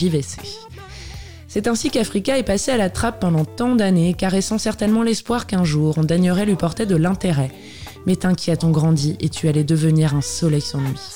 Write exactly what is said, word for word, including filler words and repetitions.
J V C. C'est ainsi qu'Afrika est passé à la trappe pendant tant d'années, caressant certainement l'espoir qu'un jour on daignerait lui porter de l'intérêt. Mais t'inquiète, on grandit et tu allais devenir un soleil sans nuit.